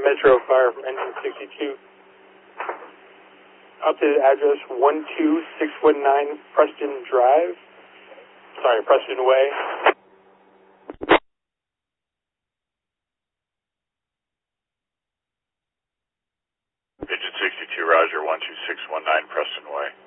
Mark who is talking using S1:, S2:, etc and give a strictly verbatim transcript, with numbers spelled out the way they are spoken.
S1: Metro Fire from engine sixty-two. Updated address one two six one nine Preston Drive. Sorry, Preston Way.
S2: Engine sixty-two, Roger, one two six one nine Preston Way.